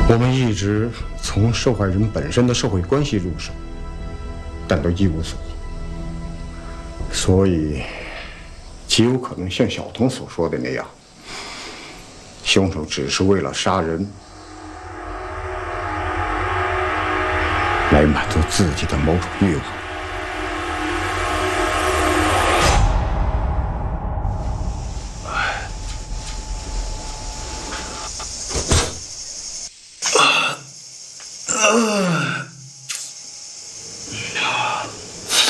我们一直从受害人本身的社会关系入手，但都一无所获，所以极有可能像小童所说的那样，凶手只是为了杀人来满足自己的某种欲望。